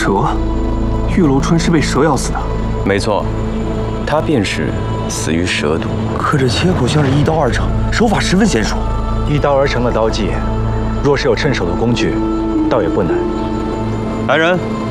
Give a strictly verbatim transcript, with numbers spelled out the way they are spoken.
蛇，玉楼春是被蛇咬死的。 没错，他便是死于蛇毒。 可这切口像是一刀而成，手法十分娴熟。 一刀而成的刀技，若是有趁手的工具，倒也不难。 来人！